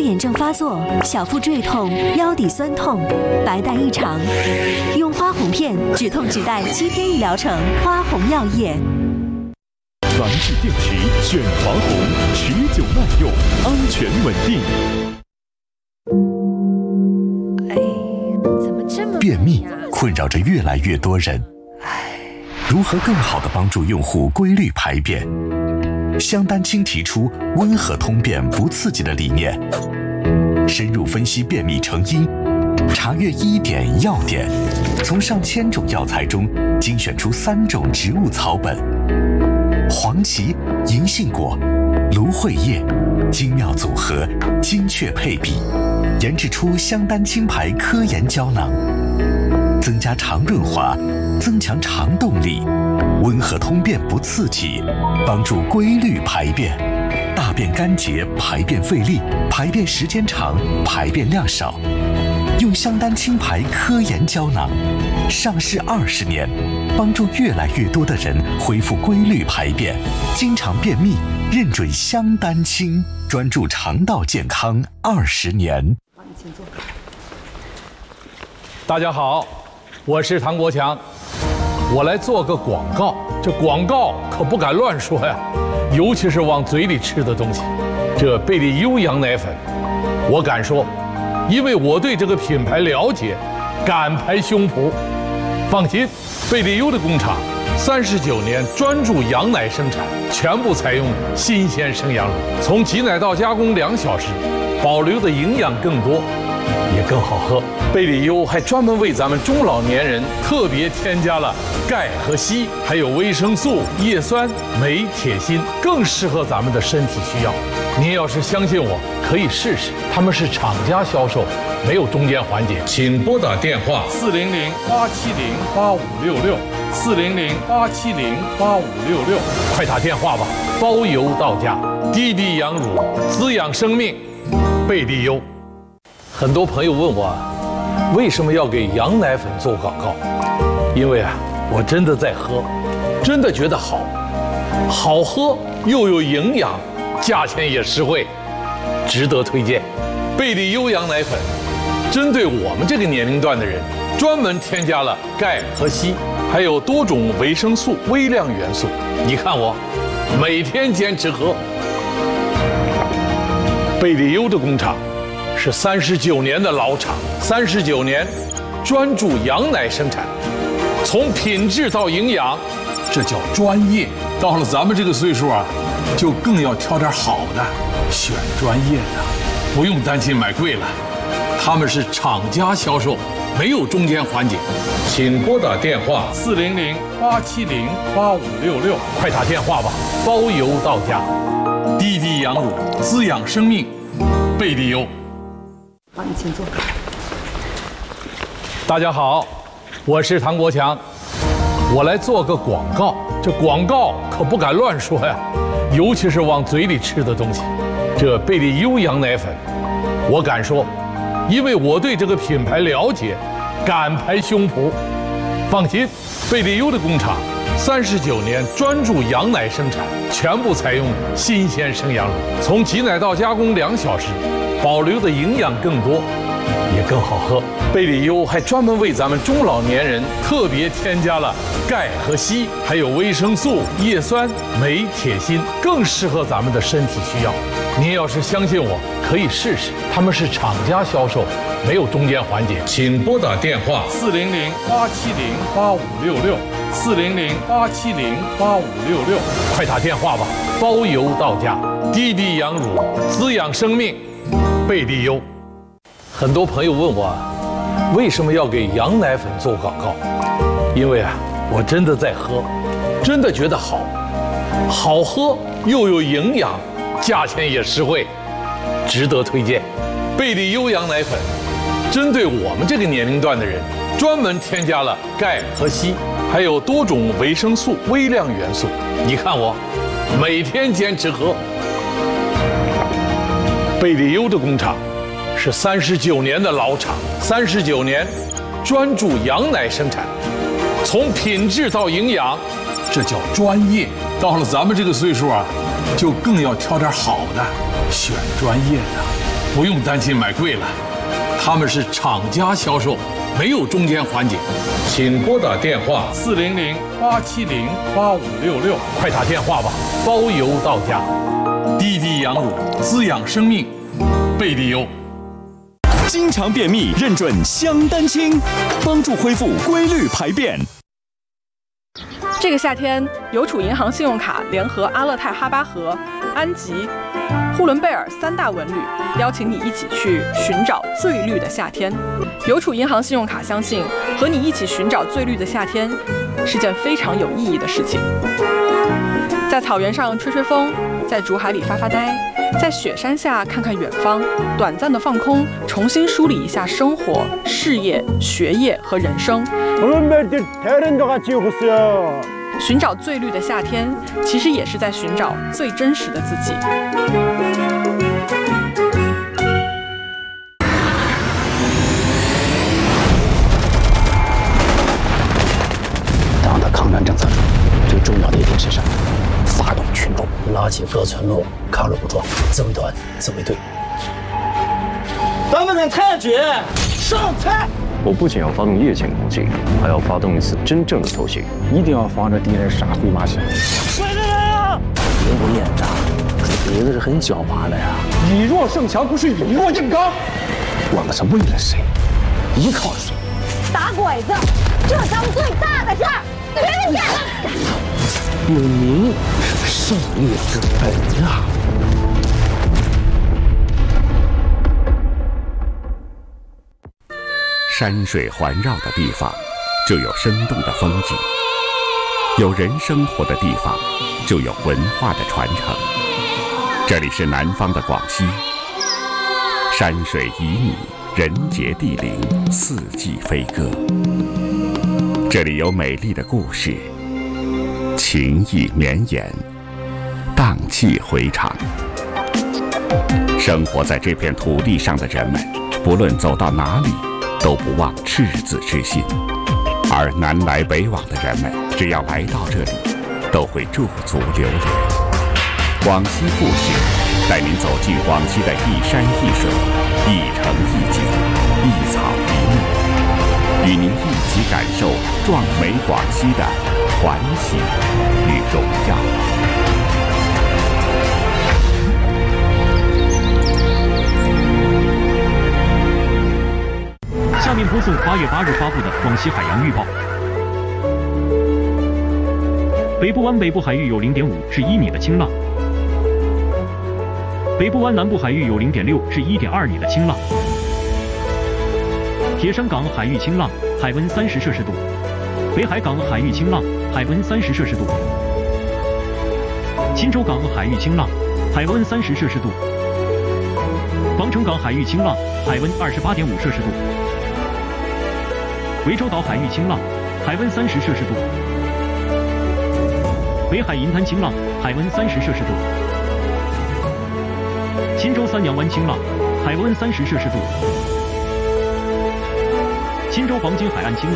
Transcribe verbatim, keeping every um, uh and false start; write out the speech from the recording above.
炎症发作、小腹坠痛、腰底酸痛、白带异常，用花红片止痛止带七天一疗程。花红药业。 咱是电池选华红，持久耐用，安全稳定。便秘困扰着越来越多人，如何更好地帮助用户规律排便？香丹青提出温和通便不刺激的理念，深入分析便秘成因，查阅医典药典，从上千种药材中精选出三种植物草本：黄芪、银杏果、芦荟叶，精妙组合，精确配比，研制出香丹青牌科研胶囊，增加肠润滑，增强肠动力，温和通便不刺激，帮助规律排便，大便干结，排便费力，排便时间长，排便量少。用香丹青牌科研胶囊，上市二十年，帮助越来越多的人恢复规律排便，经常便秘，认准香丹青，专注肠道健康二十年。 大家好，我是唐国强，我来做个广告。这广告可不敢乱说呀，尤其是往嘴里吃的东西。这贝利优羊奶粉，我敢说，因为我对这个品牌了解，敢拍胸脯。放心，贝利优的工厂三十九年专注羊奶生产，全部采用新鲜生羊乳，从挤奶到加工两小时，保留的营养更多，也更好喝。贝利优还专门为咱们中老年人特别添加了钙和硒，还有维生素、叶酸、镁、铁、锌，更适合咱们的身体需要。您要是相信我，可以试试。他们是厂家销售，没有中间环节。请拨打电话四零零八七零八五六六四零零八七零八五六六，快打电话吧，包邮到家。滴滴羊乳，滋养生命，贝利优。很多朋友问我，为什么要给羊奶粉做广告？因为啊，我真的在喝，真的觉得好，好喝又有营养，价钱也实惠，值得推荐。贝利优羊奶粉针对我们这个年龄段的人，专门添加了钙和硒，还有多种维生素、微量元素。你看我每天坚持喝。贝利优的工厂是三十九年的老厂，三十九年专注羊奶生产，从品质到营养，这叫专业。到了咱们这个岁数啊，就更要挑点好的，选专业的，不用担心买贵了。他们是厂家销售，没有中间环节。请拨打电话四零零八七零八五六六，快打电话吧，包邮到家。滴滴羊乳，滋养生命，贝利优。 好，你请坐。 大家好，我是唐国强，我来做个广告。这广告可不敢乱说呀，尤其是往嘴里吃的东西。这贝利优羊奶粉，我敢说，因为我对这个品牌了解，敢拍胸脯。放心，贝利优的工厂三十九年专注羊奶生产，全部采用新鲜生羊乳，从挤奶到加工两小时，保留的营养更多，也更好喝。贝利优还专门为咱们中老年人特别添加了钙和硒，还有维生素、叶酸、镁、铁、锌，更适合咱们的身体需要。您要是相信我，可以试试。他们是厂家销售，没有中间环节。请拨打电话四零零八七零八五六六四零零八七零八五六六，快打电话吧，包邮到家。滴滴羊乳，滋养生命，贝利优。很多朋友问我，为什么要给羊奶粉做广告？因为啊，我真的在喝，真的觉得好，好喝又有营养，价钱也实惠，值得推荐。贝利优羊奶粉针对我们这个年龄段的人，专门添加了钙和硒，还有多种维生素、微量元素。你看我每天坚持喝。贝利优的工厂是三十九年的老厂，三十九年专注羊奶生产，从品质到营养，这叫专业。到了咱们这个岁数啊，就更要挑点好的，选专业的， 不用担心买贵了，他们是厂家销售，没有中间环节。请拨打电话四零零八七零八五六六，快打电话吧，包邮到家。滴滴羊乳滋养生命，贝利优。 经常便秘，认准香丹清，帮助恢复规律排便。 这个夏天，邮储银行信用卡联合阿勒泰哈巴河、安吉、呼伦贝尔三大文旅，邀请你一起去寻找最绿的夏天。邮储银行信用卡相信，和你一起寻找最绿的夏天，是件非常有意义的事情。在草原上吹吹风，在竹海里发发呆，在雪山下看看远方，短暂的放空，重新梳理一下生活、事业、学业和人生。寻找最绿的夏天，其实也是在寻找最真实的自己。 党的抗战政策中，最重要的一点是什么？发动群众，拉起各村落抗日武装，自卫团、自卫队。 咱们的太君上菜！ 我不仅要发动夜间攻击，还要发动一次真正的偷袭， 一定要防止敌人杀回马枪。 快点啊！ 人不眼大，可是别的是很狡猾的呀。 以弱胜强，不是以弱硬刚。 我们是为了谁？依靠谁？ 打鬼子，这咱们最大的事儿。别别有您胜利之本啊！ 山水环绕的地方，就有生动的风景；有人生活的地方，就有文化的传承。这里是南方的广西，山水旖旎，人杰地灵，四季飞歌。这里有美丽的故事，情意绵延，荡气回肠。生活在这片土地上的人们，不论走到哪里，都不忘赤子之心，而南来北往的人们，只要来到这里，都会驻足留恋。广西故事，带您走进广西的一山一水、一城一景、一草一木，与您一起感受壮美广西的传奇与荣耀。 下面播送八月八日发布的广西海洋预报。北部湾北部海域有 零点五 至一米的清浪，北部湾南部海域有 零点六 至一点二米的清浪。铁山港海域清浪，海温三十摄氏度；北海港海域清浪，海温三十摄氏度；钦州港海域清浪，海温三十摄氏度；防城港海域清浪，海温二十八点五摄氏度。涠洲岛海域清浪，海温三十摄氏度；北海银滩清浪，海温三十摄氏度；钦州三阳湾清浪，海温三十摄氏度；钦州黄金海岸清浪。